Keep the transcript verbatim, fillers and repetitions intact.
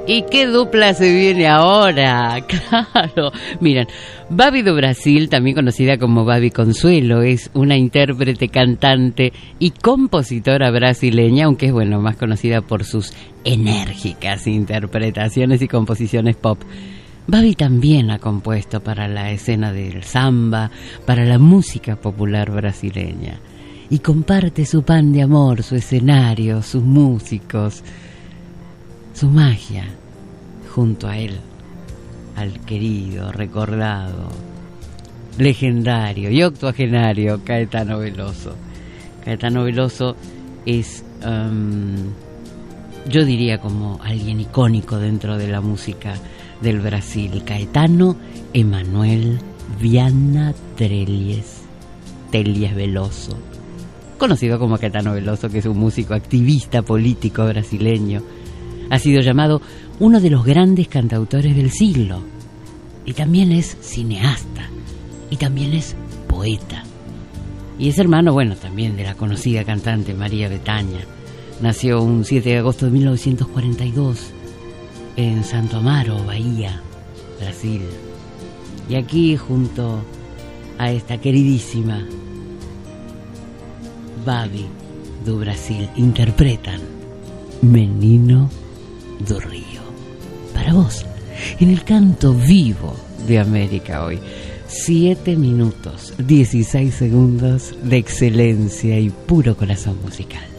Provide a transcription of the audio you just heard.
¿Y qué dupla se viene ahora? Claro. Miren, Babi do Brasil, también conocida como Babi Consuelo, es una intérprete, cantante y compositora brasileña, aunque es, bueno, más conocida por sus enérgicas interpretaciones y composiciones pop. Babi también ha compuesto para la escena del samba, para la música popular brasileña. Y comparte su pan de amor, su escenario, sus músicos, su magia, junto a él, al querido, recordado, legendario y octogenario Caetano Veloso. Caetano Veloso es, um, yo diría, como alguien icónico dentro de la música del Brasil. Caetano Emanuel Viana Trelies, Telias Veloso, conocido como Caetano Veloso, que es un músico activista político brasileño. Ha sido llamado uno de los grandes cantautores del siglo, y también es cineasta, y también es poeta, y es hermano, bueno, también de la conocida cantante María Bethânia. Nació un siete de agosto de mil novecientos cuarenta y dos en Santo Amaro, Bahía, Brasil, y aquí, junto a esta queridísima Babi do Brasil, interpretan Menino do Río, para vos, en el canto vivo de América Hoy. Siete minutos, dieciséis segundos de excelencia y puro corazón musical.